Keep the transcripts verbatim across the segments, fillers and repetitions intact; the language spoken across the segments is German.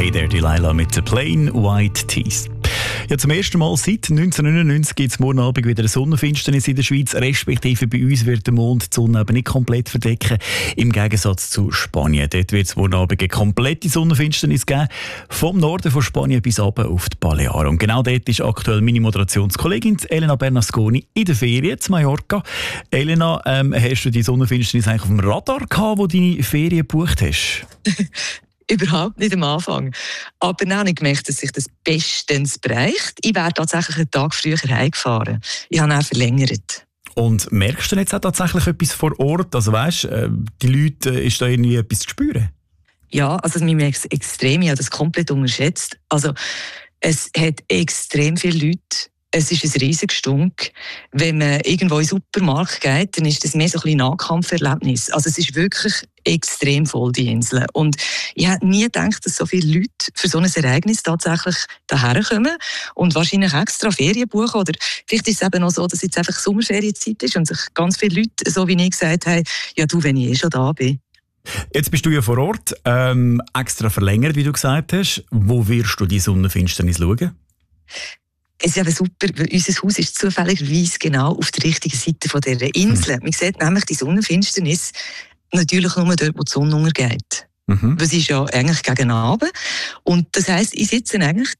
Hey There Delilah mit den Plain White Tees. Ja, zum ersten Mal seit neunzehnhundertneunundneunzig gibt es morgen Abend wieder eine Sonnenfinsternis in der Schweiz, respektive bei uns wird der Mond die Sonne eben nicht komplett verdecken, im Gegensatz zu Spanien. Dort wird es morgen Abend eine komplette Sonnenfinsternis geben, vom Norden von Spanien bis runter auf die Balearen. Und genau dort ist aktuell meine Moderationskollegin Elena Bernasconi in der Ferien zu Mallorca. Elena, ähm, hast du die Sonnenfinsternis eigentlich auf dem Radar gehabt, wo du deine Ferien gebucht hast? Überhaupt nicht am Anfang. Aber dann habe ich gemerkt, dass sich das bestens bereicht. Ich wäre tatsächlich einen Tag früher heimgefahren. Ich habe ihn verlängert. Und merkst du jetzt auch tatsächlich etwas vor Ort? Also weißt, die Leute, ist da irgendwie etwas zu spüren? Ja, also man merkt es extrem. Ich habe das komplett unterschätzt. Also es hat extrem viele Leute. Es ist ein riesiges Stunk. Wenn man irgendwo in den Supermarkt geht, dann ist das mehr so ein bisschen Nahkampferlebnis. Also es ist wirklich extrem voll, die Insel. Und ich hätte nie gedacht, dass so viele Leute für so ein Ereignis tatsächlich daher kommen und wahrscheinlich extra Ferien buchen. Oder vielleicht ist es eben auch so, dass jetzt einfach Sommerferienzeit ist und sich ganz viele Leute, so wie ich gesagt haben, ja du, wenn ich eh schon da bin. Jetzt bist du ja vor Ort, ähm, extra verlängert, wie du gesagt hast. Wo wirst du die Sonnenfinsternis schauen? Es ist eben super, weil unser Haus ist zufälligerweise genau auf der richtigen Seite von dieser Insel. Man sieht nämlich die Sonnenfinsternis natürlich nur dort, wo die Sonne untergeht. Mhm. Das ist ja eigentlich gegen Abend. Und das heisst, ich sitze eigentlich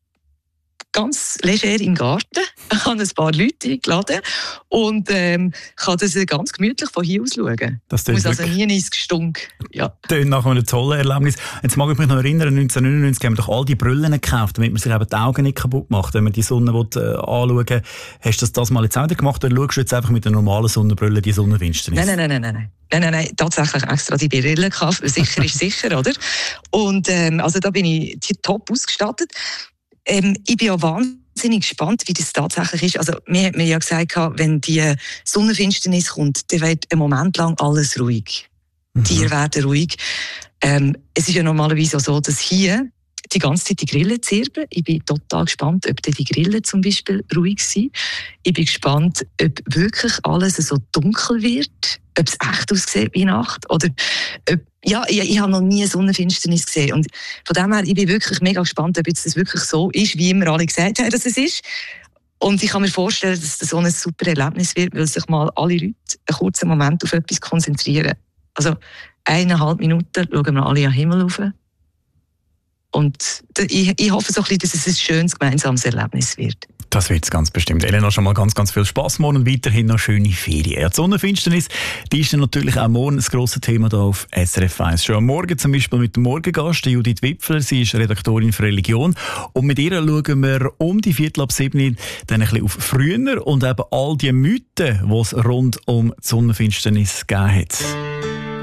ganz leger im Garten, habe ein paar Leute eingeladen und ähm, kann das ganz gemütlich von hier aus schauen. Das muss also nie ins Gestunk. Ja. Das klingt nach einem tollen Erlebnis. Jetzt mag ich mich noch erinnern, neunzehnhundertneunundneunzig haben wir doch all die Brillen gekauft, damit man sich eben die Augen nicht kaputt macht, wenn man die Sonne will, äh, anschauen will. Hast du das, das mal jetzt auch wieder gemacht oder schaust du jetzt einfach mit einer normalen Sonnenbrille die Sonnenfinsternis? Nein, nein, nein, nein, nein. Nein, nein, nein, tatsächlich extra die Brille gekauft. Sicher ist sicher, oder? Und ähm, also da bin ich top ausgestattet. Ähm, ich bin ja wahnsinnig gespannt, wie das tatsächlich ist. Also, wir haben ja gesagt, wenn die Sonnenfinsternis kommt, dann wird ein Moment lang alles ruhig. Mhm. Die Tiere werden ruhig. Ähm, es ist ja normalerweise auch so, dass hier die ganze Zeit die Grillen zirpen. Ich bin total gespannt, ob die Grillen zum Beispiel ruhig sind. Ich bin gespannt, ob wirklich alles so dunkel wird, ob es echt aussieht wie Nacht. Oder ob, ja, ich, ich habe noch nie Sonnenfinsternis gesehen. Und von dem her, ich bin wirklich mega gespannt, ob jetzt das wirklich so ist, wie immer alle gesagt haben, dass es ist. Und ich kann mir vorstellen, dass das so ein super Erlebnis wird, weil sich mal alle Leute einen kurzen Moment auf etwas konzentrieren. Also eineinhalb Minuten schauen wir alle an den Himmel rauf. Und ich, ich hoffe so ein bisschen, dass es ein schönes gemeinsames Erlebnis wird. Das wird es ganz bestimmt. Elena, schon mal ganz, ganz viel Spass morgen und weiterhin noch schöne Ferien. Ja, die Sonnenfinsternis, die ist dann natürlich auch morgen ein grosses Thema hier auf S R F eins. Schon am Morgen zum Beispiel mit dem Morgengast, Judith Wipfler. Sie ist Redaktorin für Religion. Und mit ihr schauen wir um die Viertel ab sieben dann ein bisschen auf früher und eben all die Mythen, die es rund um die Sonnenfinsternis gegeben hat.